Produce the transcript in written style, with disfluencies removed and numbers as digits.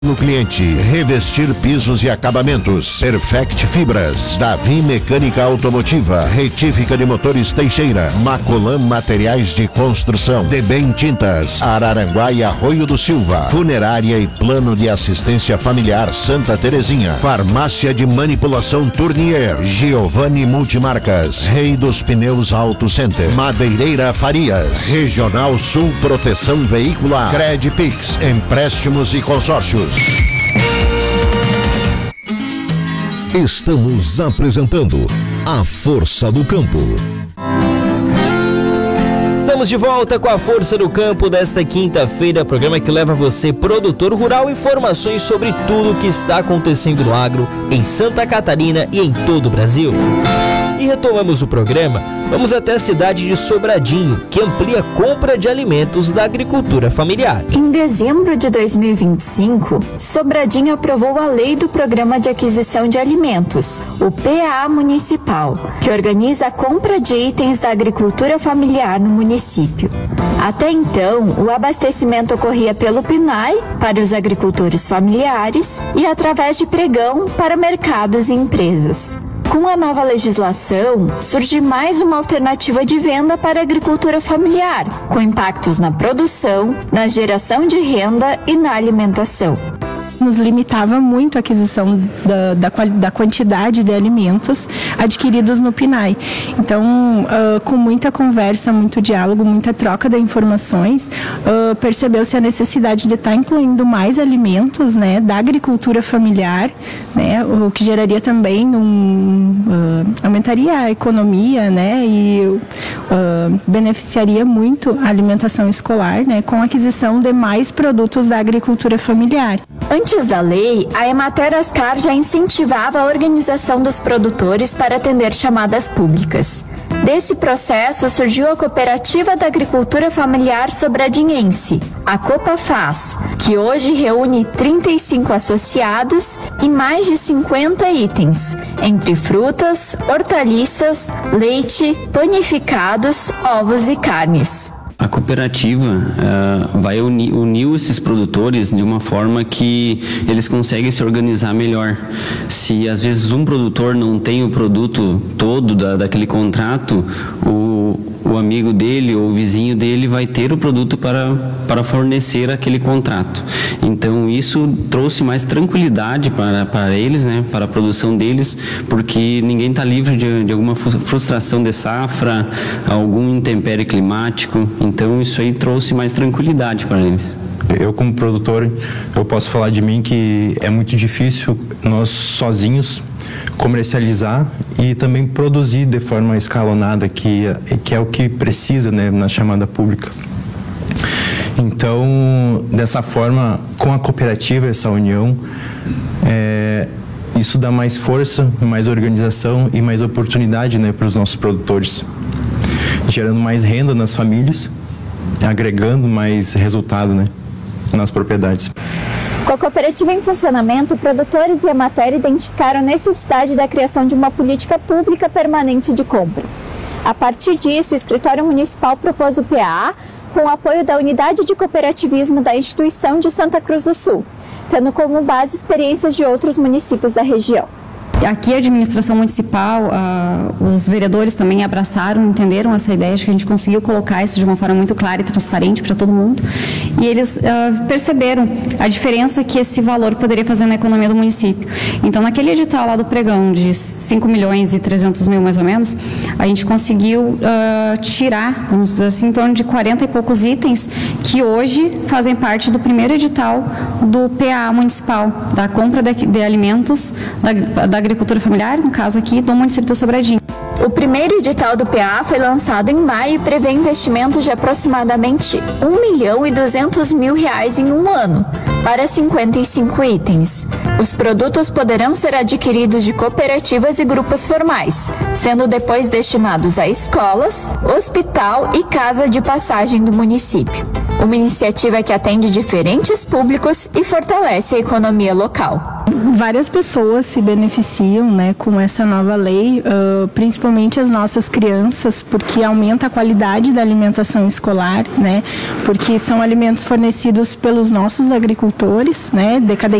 No cliente, revestir pisos e acabamentos, Perfect Fibras, Davi Mecânica Automotiva, Retífica de Motores Teixeira, Macolan Materiais de Construção, Debem Tintas, Araranguá e Arroio do Silva, Funerária e Plano de Assistência Familiar Santa Terezinha, Farmácia de Manipulação Tournier, Giovanni Multimarcas, Rei dos Pneus Auto Center, Madeireira Farias, Regional Sul Proteção Veicular, Credpix, Empréstimos e Consórcios. Estamos apresentando A Força do Campo. Estamos de volta com a Força do Campo desta quinta-feira, programa que leva você, produtor rural, informações sobre tudo o que está acontecendo no agro em Santa Catarina e em todo o Brasil. E retomamos o programa, vamos até a cidade de Sobradinho, que amplia a compra de alimentos da agricultura familiar. Em dezembro de 2025, Sobradinho aprovou a Lei do Programa de Aquisição de Alimentos, o PA Municipal, que organiza a compra de itens da agricultura familiar no município. Até então, o abastecimento ocorria pelo PNAE para os agricultores familiares e através de pregão para mercados e empresas. Com a nova legislação, surge mais uma alternativa de venda para a agricultura familiar, com impactos na produção, na geração de renda e na alimentação. Nos limitava muito a aquisição da quantidade de alimentos adquiridos no PNAE. Então, com muita conversa, muito diálogo, muita troca de informações, percebeu-se a necessidade de estar incluindo mais alimentos, né, da agricultura familiar, né, o que geraria também aumentaria a economia, né, e beneficiaria muito a alimentação escolar, né, com a aquisição de mais produtos da agricultura familiar. Antes da lei, a Emater Ascar já incentivava a organização dos produtores para atender chamadas públicas. Desse processo surgiu a Cooperativa da Agricultura Familiar Sobradinhense, a Copafaz, que hoje reúne 35 associados e mais de 50 itens, entre frutas, hortaliças, leite, panificados, ovos e carnes. A cooperativa vai unir esses produtores de uma forma que eles conseguem se organizar melhor. Se às vezes um produtor não tem o produto todo daquele contrato, o amigo dele ou o vizinho dele vai ter o produto para fornecer aquele contrato. Então isso trouxe mais tranquilidade para eles, né, para a produção deles, porque ninguém está livre de alguma frustração de safra, algum intempérie climático. Então isso aí trouxe mais tranquilidade para eles. Eu, como produtor, eu posso falar de mim que é muito difícil nós sozinhos comercializar e também produzir de forma escalonada, que é o que precisa, né, na chamada pública. Então, dessa forma, com a cooperativa, essa união, isso dá mais força, mais organização e mais oportunidade, né, para os nossos produtores, gerando mais renda nas famílias, agregando mais resultado, né, nas propriedades. Com a cooperativa em funcionamento, produtores e a Emater identificaram a necessidade da criação de uma política pública permanente de compra. A partir disso, o Escritório Municipal propôs o PA com o apoio da Unidade de Cooperativismo da Instituição de Santa Cruz do Sul, tendo como base experiências de outros municípios da região. Aqui a administração municipal, os vereadores também abraçaram, entenderam essa ideia, acho que a gente conseguiu colocar isso de uma forma muito clara e transparente para todo mundo, e eles perceberam a diferença que esse valor poderia fazer na economia do município. Então, naquele edital lá do pregão de 5 milhões e 300 mil mais ou menos, a gente conseguiu tirar, vamos dizer assim, em torno de 40 e poucos itens que hoje fazem parte do primeiro edital do PA municipal, da compra de alimentos da agricultura familiar, no caso aqui do município de Sobradinho. O primeiro edital do PA foi lançado em maio e prevê investimentos de aproximadamente R$1.200.000 em um ano, para 55 itens. Os produtos poderão ser adquiridos de cooperativas e grupos formais, sendo depois destinados a escolas, hospital e casa de passagem do município. Uma iniciativa que atende diferentes públicos e fortalece a economia local. Várias pessoas se beneficiam, né, com essa nova lei, principalmente as nossas crianças, porque aumenta a qualidade da alimentação escolar, né, porque são alimentos fornecidos pelos nossos agricultores, né,